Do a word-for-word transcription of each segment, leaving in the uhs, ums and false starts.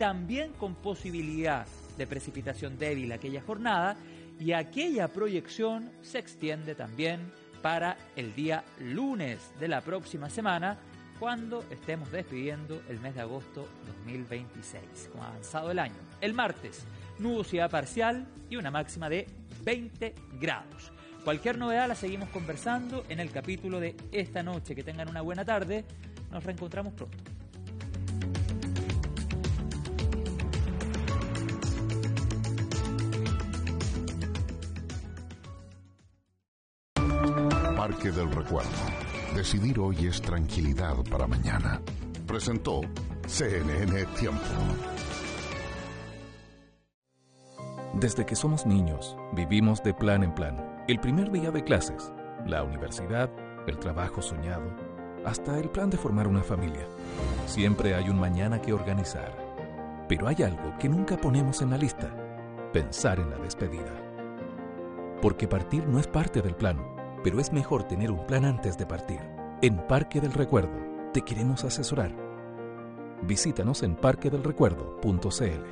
también con posibilidad de precipitación débil aquella jornada, y aquella proyección se extiende también para el día lunes de la próxima semana, cuando estemos despidiendo el mes de agosto dos mil veintiséis, como ha avanzado el año. El martes, nubosidad parcial y una máxima de veinte grados. Cualquier novedad la seguimos conversando en el capítulo de esta noche. Que tengan una buena tarde. Nos reencontramos pronto. Parque del Recuerdo. Decidir hoy es tranquilidad para mañana. Presentó C N N Tiempo. Desde que somos niños, vivimos de plan en plan. El primer día de clases, la universidad, el trabajo soñado, hasta el plan de formar una familia. Siempre hay un mañana que organizar. Pero hay algo que nunca ponemos en la lista: pensar en la despedida. Porque partir no es parte del plan, pero es mejor tener un plan antes de partir. En Parque del Recuerdo te queremos asesorar. Visítanos en parque del recuerdo punto c l.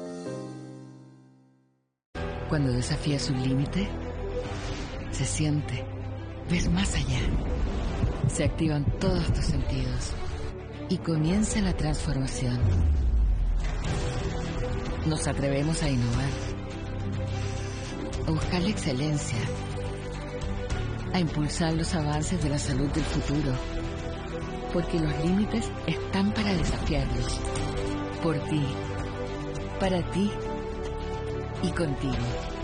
Cuando desafías un límite, se siente, ves más allá. Se activan todos tus sentidos y comienza la transformación. Nos atrevemos a innovar, a buscar la excelencia, a impulsar los avances de la salud del futuro, porque los límites están para desafiarlos, por ti, para ti y contigo.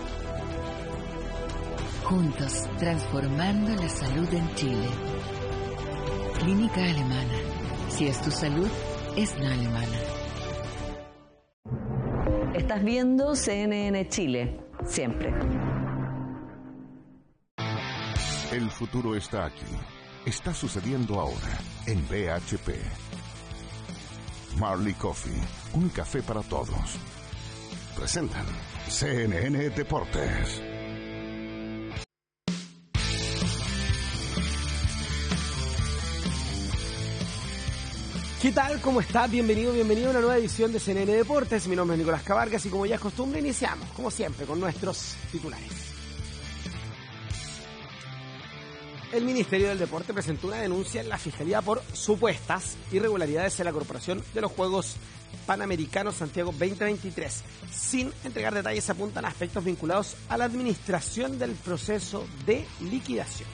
Juntos, transformando la salud en Chile. Clínica Alemana. Si es tu salud, es la alemana. Estás viendo C N N Chile, siempre. El futuro está aquí. Está sucediendo ahora en B H P. Marley Coffee, un café para todos. Presentan C N N Deportes. ¿Qué tal? ¿Cómo está? Bienvenido, bienvenido a una nueva edición de C N N Deportes. Mi nombre es Nicolás Cabargas y como ya es costumbre iniciamos, como siempre, con nuestros titulares. El Ministerio del Deporte presentó una denuncia en la Fiscalía por supuestas irregularidades en la Corporación de los Juegos Panamericanos Santiago veinte veintitrés. Sin entregar detalles, apuntan a aspectos vinculados a la administración del proceso de liquidación.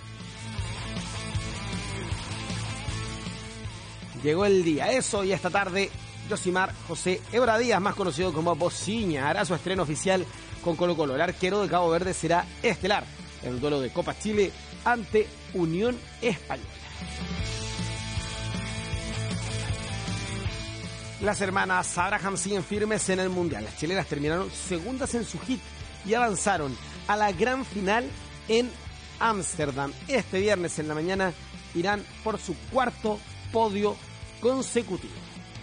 Llegó el día, eso, y esta tarde Yosimar José Ebra Díaz, más conocido como Bociña, hará su estreno oficial con Colo Colo. El arquero de Cabo Verde será estelar en el duelo de Copa Chile ante Unión Española. Las hermanas Abraham siguen firmes en el Mundial. Las chilenas terminaron segundas en su hit y avanzaron a la gran final en Ámsterdam. Este viernes en la mañana irán por su cuarto podio consecutivo.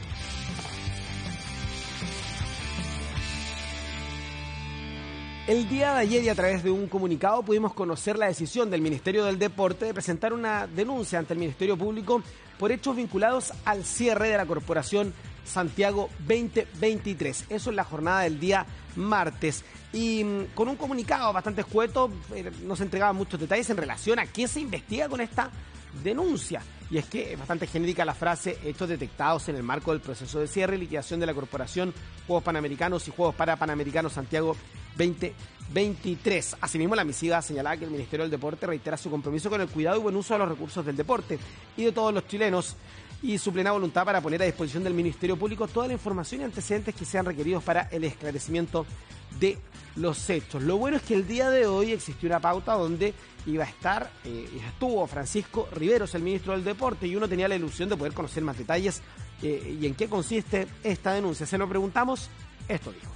El día de ayer, y a través de un comunicado, pudimos conocer la decisión del Ministerio del Deporte de presentar una denuncia ante el Ministerio Público por hechos vinculados al cierre de la Corporación Santiago veinte veintitrés. Eso en la jornada del día martes. Y mmm, con un comunicado bastante escueto, eh, nos entregaban muchos detalles en relación a qué se investiga con esta denuncia. Y es que es bastante genérica la frase: hechos detectados en el marco del proceso de cierre y liquidación de la Corporación Juegos Panamericanos y Juegos Parapanamericanos Santiago veinte veintitrés. Asimismo, la misiva señalaba que el Ministerio del Deporte reitera su compromiso con el cuidado y buen uso de los recursos del deporte y de todos los chilenos, y su plena voluntad para poner a disposición del Ministerio Público toda la información y antecedentes que sean requeridos para el esclarecimiento de los hechos. Lo bueno es que el día de hoy existió una pauta donde iba a estar, eh, estuvo Francisco Riveros, el ministro del Deporte, y uno tenía la ilusión de poder conocer más detalles eh, y en qué consiste esta denuncia. Se lo preguntamos, esto dijo.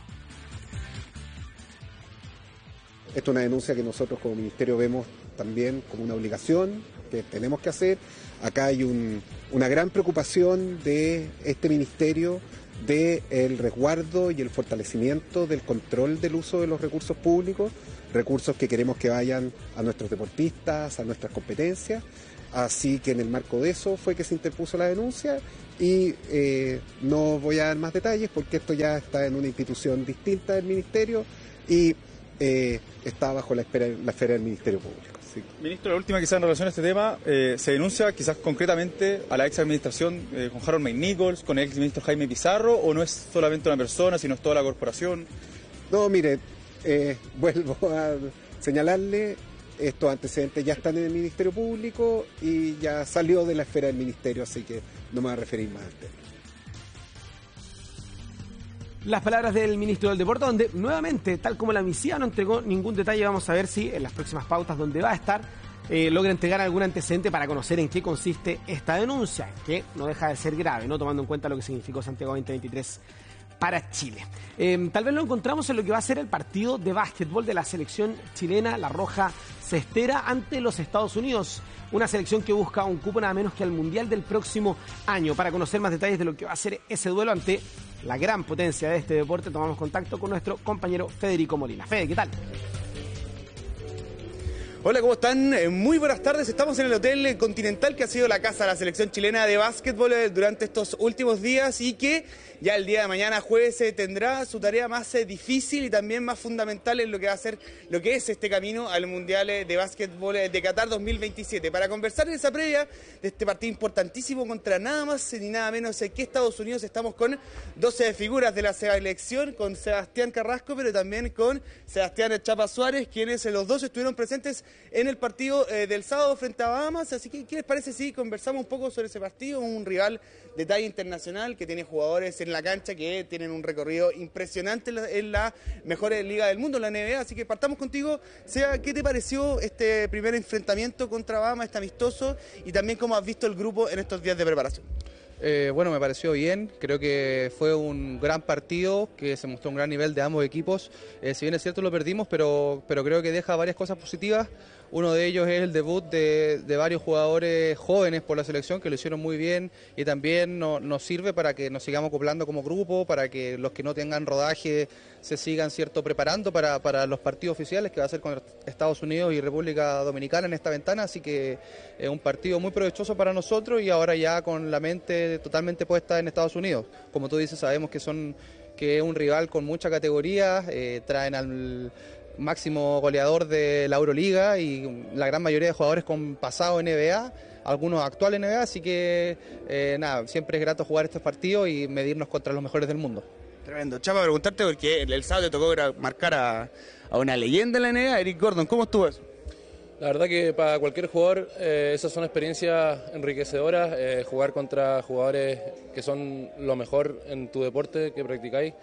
Esto es una denuncia que nosotros como ministerio vemos también como una obligación que tenemos que hacer. Acá hay un, una gran preocupación de este ministerio del resguardo y el fortalecimiento del control del uso de los recursos públicos, recursos que queremos que vayan a nuestros deportistas, a nuestras competencias. Así que en el marco de eso fue que se interpuso la denuncia y eh, no voy a dar más detalles porque esto ya está en una institución distinta del Ministerio y eh, está bajo la esfera, la esfera del Ministerio Público. Sí. Ministro, la última quizás en relación a este tema, eh, se denuncia quizás concretamente a la ex administración eh, con Harold May Nichols, con el ex ministro Jaime Pizarro, o no es solamente una persona, sino es toda la corporación. No, mire, eh, vuelvo a señalarle, estos antecedentes ya están en el Ministerio Público y ya salió de la esfera del Ministerio, así que no me voy a referir más al tema. Las palabras del ministro del Deporte, donde nuevamente, tal como la misiva no entregó ningún detalle, vamos a ver si en las próximas pautas donde va a estar eh, logra entregar algún antecedente para conocer en qué consiste esta denuncia, que no deja de ser grave, no tomando en cuenta lo que significó Santiago veinte veintitrés para Chile. Eh, tal vez lo encontramos en lo que va a ser el partido de básquetbol de la selección chilena, la Roja Cestera, ante los Estados Unidos. Una selección que busca un cupo nada menos que al Mundial del próximo año. Para conocer más detalles de lo que va a ser ese duelo ante la gran potencia de este deporte, tomamos contacto con nuestro compañero Federico Molina. Fede, ¿qué tal? Hola, ¿cómo están? Eh, muy buenas tardes. Estamos en el Hotel Continental, que ha sido la casa de la selección chilena de básquetbol eh, durante estos últimos días y que ya el día de mañana, jueves, eh, tendrá su tarea más eh, difícil y también más fundamental en lo que va a ser lo que es este camino al Mundial eh, de Básquetbol eh, de Qatar dos mil veintisiete. Para conversar en esa previa de este partido importantísimo contra nada más ni nada menos eh, que Estados Unidos, estamos con doce figuras de la selección, con Sebastián Carrasco, pero también con Sebastián Chapa Suárez, quienes eh, los dos estuvieron presentes en el partido eh, del sábado frente a Bahamas. Así que, ¿qué les parece si conversamos un poco sobre ese partido? Un rival de talla internacional que tiene jugadores en la cancha que tienen un recorrido impresionante en la, en la mejor liga del mundo, la N B A. Así que partamos contigo, Seba, ¿qué te pareció este primer enfrentamiento contra Bahamas, este amistoso, y también cómo has visto el grupo en estos días de preparación? Eh, bueno, me pareció bien, creo que fue un gran partido, que se mostró un gran nivel de ambos equipos. Eh, si bien es cierto lo perdimos, pero, pero creo que deja varias cosas positivas. Uno de ellos es el debut de, de varios jugadores jóvenes por la selección que lo hicieron muy bien y también no, nos sirve para que nos sigamos acoplando como grupo, para que los que no tengan rodaje se sigan cierto preparando para, para los partidos oficiales que va a ser con Estados Unidos y República Dominicana en esta ventana, así que es un partido muy provechoso para nosotros y ahora ya con la mente totalmente puesta en Estados Unidos. Como tú dices, sabemos que son que es un rival con mucha categoría, eh, traen al máximo goleador de la Euroliga y la gran mayoría de jugadores con pasado N B A, algunos actuales N B A, así que eh, nada, siempre es grato jugar estos partidos y medirnos contra los mejores del mundo. Tremendo. Chapa, preguntarte porque el, el sábado te tocó marcar a, a una leyenda en la N B A, Eric Gordon, ¿cómo estuvo eso? La verdad que para cualquier jugador eh, esas son experiencias enriquecedoras, eh, jugar contra jugadores que son lo mejor en tu deporte que practicáis,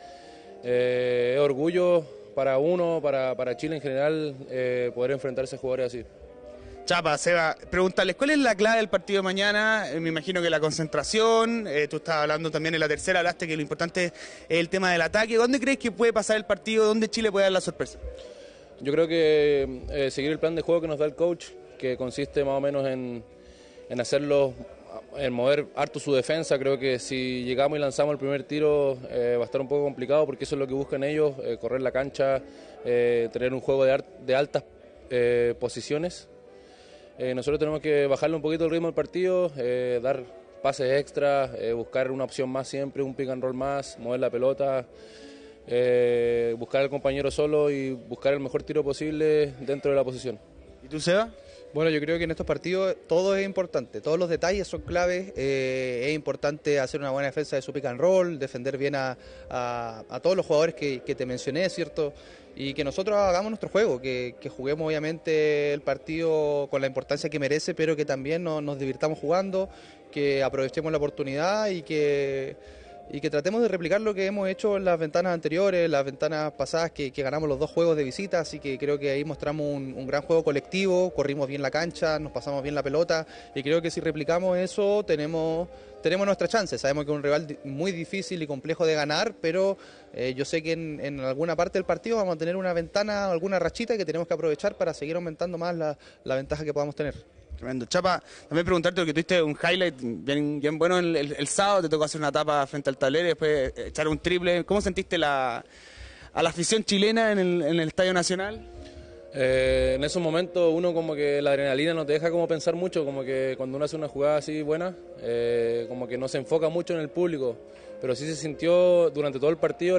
eh, es orgullo para uno, para, para Chile en general, eh, poder enfrentarse a jugadores así. Chapa, Seba, preguntarles, ¿cuál es la clave del partido de mañana? Eh, me imagino que la concentración, eh, tú estabas hablando también en la tercera, hablaste que lo importante es el tema del ataque. ¿Dónde crees que puede pasar el partido? ¿Dónde Chile puede dar la sorpresa? Yo creo que eh, seguir el plan de juego que nos da el coach, que consiste más o menos en, en hacerlo, en mover harto su defensa. Creo que si llegamos y lanzamos el primer tiro eh, va a estar un poco complicado porque eso es lo que buscan ellos, eh, correr la cancha, eh, tener un juego de, de altas eh, posiciones. Eh, nosotros tenemos que bajarle un poquito el ritmo del partido, eh, dar pases extras, eh, buscar una opción más siempre, un pick and roll más, mover la pelota, eh, buscar al compañero solo y buscar el mejor tiro posible dentro de la posición. ¿Y tú, Seba? Bueno, yo creo que en estos partidos todo es importante, todos los detalles son claves, eh, es importante hacer una buena defensa de su pick and roll, defender bien a, a, a todos los jugadores que, que te mencioné, ¿cierto? Y que nosotros hagamos nuestro juego, que, que juguemos obviamente el partido con la importancia que merece, pero que también no, nos divirtamos jugando, que aprovechemos la oportunidad y que... y que tratemos de replicar lo que hemos hecho en las ventanas anteriores, las ventanas pasadas que, que ganamos los dos juegos de visita, así que creo que ahí mostramos un, un gran juego colectivo, corrimos bien la cancha, nos pasamos bien la pelota y creo que si replicamos eso tenemos, tenemos nuestra chance. Sabemos que es un rival muy difícil y complejo de ganar, pero eh, yo sé que en, en alguna parte del partido vamos a tener una ventana, alguna rachita que tenemos que aprovechar para seguir aumentando más la, la ventaja que podamos tener. Tremendo. Chapa, también preguntarte, porque tuviste un highlight bien, bien bueno el, el, el sábado, te tocó hacer una tapa frente al tablero y después echar un triple. ¿Cómo sentiste la, a la afición chilena en el, en el Estadio Nacional? Eh, en esos momentos uno como que la adrenalina no te deja como pensar mucho, como que cuando uno hace una jugada así buena, eh, como que no se enfoca mucho en el público, pero sí se sintió durante todo el partido